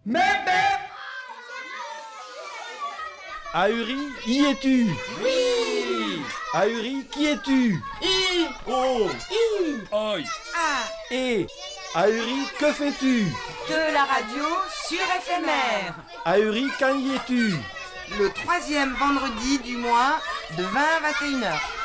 Ahuri, y es-tu? Oui. Ahuri, qui es-tu? I. Oh. I. Oi. A. Et Ahuri, que fais-tu? De la radio sur éphémère. Ahuri, quand y es-tu? Le 3e vendredi du mois de 20 à 21h.